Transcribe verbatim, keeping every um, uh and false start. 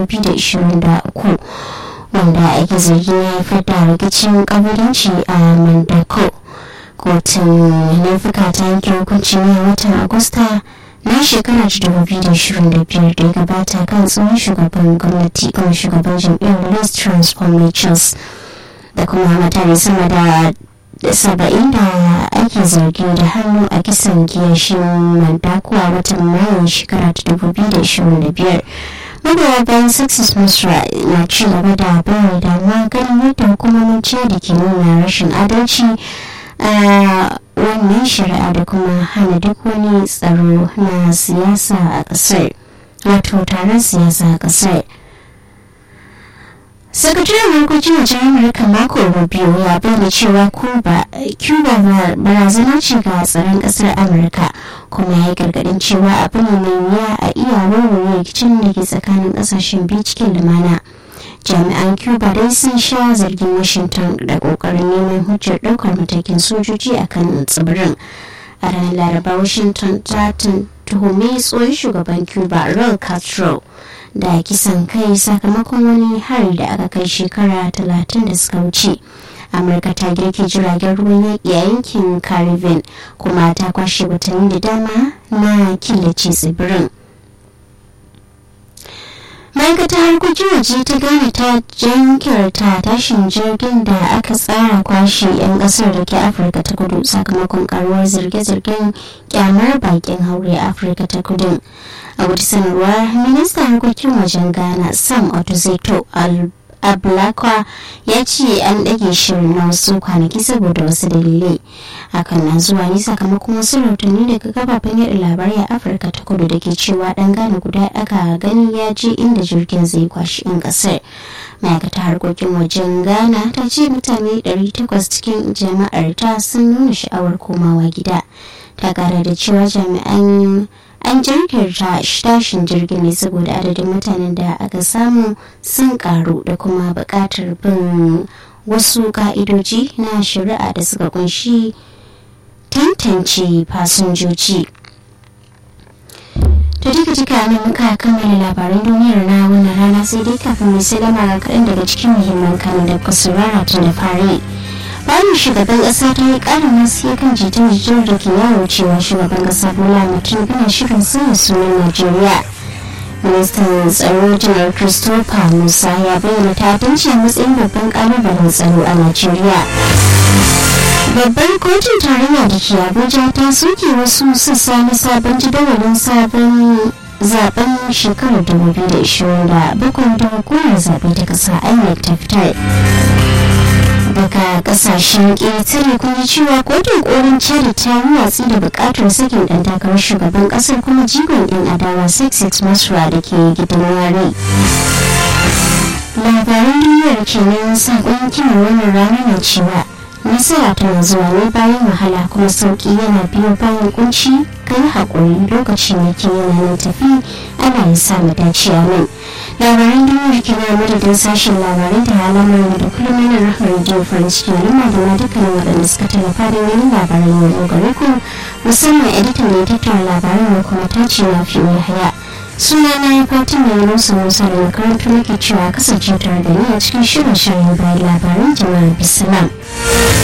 dubu da ishirin da uku wanda ake zargin ya haifar da rikicin kabilanci a Mandako. Kotun laifuka ta yanke hukunci ne a watan Agusta na shekara ta dubu biyu da ishirin da biyar da ya gabata kan tsohon shugaban gwamnati kuma shugaban jam'iyyar List Transformations da kuma mutane sama da saba'in da ake zargi da hannu a kisan kiyashin Mandako a watan Mayun shekara ta dubu biyu da ishirin da biyar. Magoya bayan Success Misra na ci gaba da bayar damuwa ganin yadda hukumomin ciya da ke nuna rashin adalci a wannan shari'a da kuma hana duk wani tsaro na siyasa a ƙasar, wato taron siyasa a ƙasar. Sakataren harkokin wajen Amurka Marco Rubio ya bayyana cewa Cuba barazana ce ga tsaron kasar Amurka, kuma ya yi gargadin cewa abu ne mai wuya a iya warware rikicin da ke tsakanin kasashen biyu cikin lumana. Jami'an Cuba dai sun sha zargin Washington da kokarin neman hujjar daukar matakin sojoji a kan tsibirin. A ranar Laraba, Washington ta tuhumi tsohon shugaban Cuba Raul Castro da kisan kai sakamakon wani hari da aka kai shekara talatin da suka wuce. Amurka ta girke jiragen ruwan yaƙi a yankin Caribbean kuma ta kwashe watanni da dama na killace tsibirin. Ma'aikatar harkokin waje ta Ghana ta jinkirta tashin jirgin da aka tsara kwashe 'yan kasar da ke Afirka ta Kudu sakamakon karuwar zirge-zirgen kyamar bakin haure Afirka ta Kudu. A wata sanarwa, ministan harkokin wajen Ghana Sam Otuzeto Ablakwa ya ce an ɗage shirin na wasu kwanaki saboda wasu dalilai. Hakan na zuwa ne sakamakon wasu rahotanni daga kafafen yaɗa labarai a Afirka ta Kudu da ke cewa ɗan Ghana guda aka gani ya je inda jirgin zai kwashi 'yan ƙasar. Ma'aikatar harkokin wajen Ghana ta ce mutane ɗari takwas cikin jama'ar ta sun nuna sha'awar komawa gida. Ta ƙara da cewa jami'an an jirgin tashin jirgin ne saboda adadin mutanen da aka samu sun karu da kuma buƙatar bin wasu ka'idoji na shari'a da suka kunshi tantance fasinjoji. To duka duka ne muka kammala labaran duniyar na wannan rana, sai dai kafin mai salama ga kaɗan daga cikin muhimman kanin da kuka saurara tun da fari. Bayan shugaban kasa ta yi karin haske kan jitar-jitar da ke yawo cewa shugaban kasa Bola Mutum yana shirin sauya sunan Najeriya. Ministan tsaro Janar Christopher Musa ya bayyana ta'addanci a matsayin babban kalubalen tsaro a Najeriya. Babbar kotun tarayya da ke Abuja ta soke wasu sassa na sabon jadawalin sabon zaben shekarar dubu biyu da ishirin da bakwai da hukumar zaɓe ta ƙasa I N E C ta fitar. Daga kasashen ƙetare kuma cewa kotun kolin chad ta yi watsi da buƙatar sakin ɗan takarar shugaban ƙasar kuma jigon 'yan adawa Success Misra da ke gidan yari. Labaran duniyar kenan saƙon kiran wannan rana na cewa nasara tana zuwa ne bayan wahala kuma sauƙi yana biyo bayan kunci, kai haƙuri lokacin da ke yana nan tafi ana yin samu dace a nan. Labaran duniyar kenan madadin sashen labarai da alamar da kullum yana rahar rediyo farin cikin al'umma da ma dukkanin waɗanda suka tallafa da wani labaran yau gare ku, musamman editan da ya tattara labaran da kuma tace na fi mai haya. Sunana ya Fatima Yunusa Musa da makarantar nake cewa kasance tare da ni a cikin shirin shirin bayan labaran jama'a bisalam.